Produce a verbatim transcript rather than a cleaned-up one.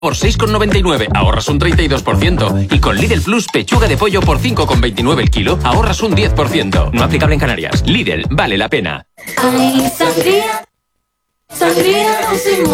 por seis con noventa y nueve, ahorras un treinta y dos por ciento. Y con Lidl Plus, pechuga de pollo por cinco con veintinueve el kilo, ahorras un diez por ciento. No aplicable en Canarias. Lidl, vale la pena. Ay, sangría, sangría,